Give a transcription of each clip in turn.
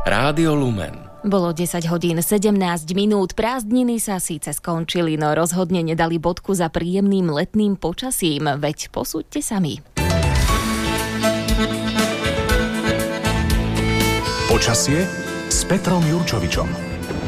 Rádio Lumen. Bolo 10 hodín 17 minút, prázdniny sa síce skončili, no rozhodne nedali bodku za príjemným letným počasím, veď posúďte sami. Počasie s Petrom Jurčovičom.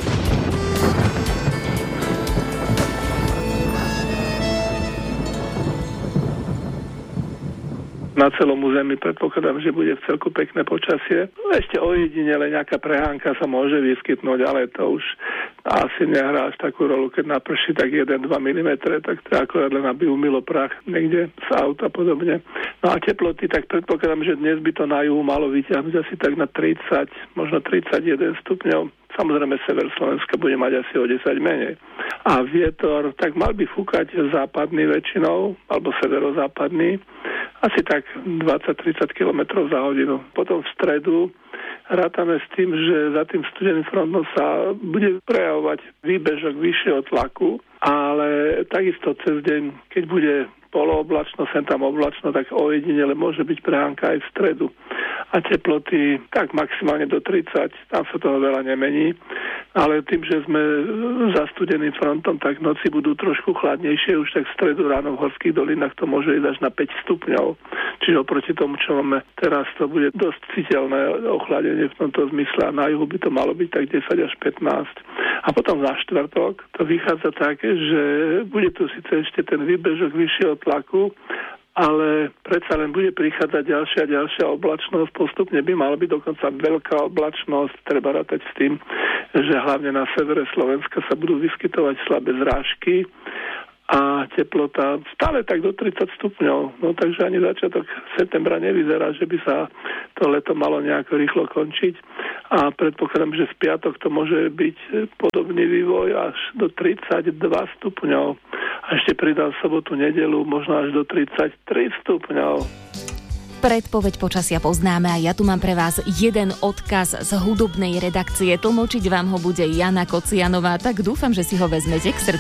Na celom území predpokladám, že bude v celku pekné počasie. Ešte ojedinele nejaká prehánka sa môže vyskytnúť, ale to už asi nehrá až takú rolu. Keď naprší tak 1-2 mm, tak to akorát len aby umylo prach niekde z auta a podobne. No a teploty, tak predpokladám, že dnes by to na juhu malo vyťahnuť asi tak na 30, možno 31 stupňov. Samozrejme, sever Slovenska bude mať asi o 10 menej. A vietor, tak mal by fúkať západný väčšinou, alebo severozápadný, asi tak 20-30 km za hodinu. Potom v stredu rátame s tým, že za tým studeným frontom sa bude prejavovať výbežok vyššieho tlaku, ale takisto cez deň, keď bude polooblačno, sem tam oblačno, tak ojedinele môže byť prehánka aj v stredu. A teploty tak maximálne do 30, tam sa toho veľa nemení, ale tým, že sme za studeným frontom, tak noci budú trošku chladnejšie, už tak v stredu ráno v horských dolinách to môže ísť až na 5 stupňov. Čiže oproti tomu, čo máme teraz, to bude dosť citeľné ochladenie v tomto zmysle a na juhu by to malo byť tak 10 až 15. A potom za štvrtok to vychádza také, že bude tu síce ešte ten výbežok vyššieho tlaku, ale predsa len bude prichádzať ďalšia oblačnosť. Postupne by mala byť dokonca veľká oblačnosť. Treba rátať s tým, že hlavne na severe Slovenska sa budú vyskytovať slabé zrážky a teplota stále tak do 30 stupňov. No takže ani začiatok septembra nevyzerá, že by sa to leto malo nejako rýchlo končiť. A predpokladám, že v piatok to môže byť podobný vývoj až do 32 stupňov. A ešte pridal sobotu, nedelu, možno až do 33 stupňov. Predpoveď počasia poznáme a ja tu mám pre vás jeden odkaz z hudobnej redakcie. Tlmočiť vám ho bude Jana Kocianová, tak dúfam, že si ho vezmete k srdcu.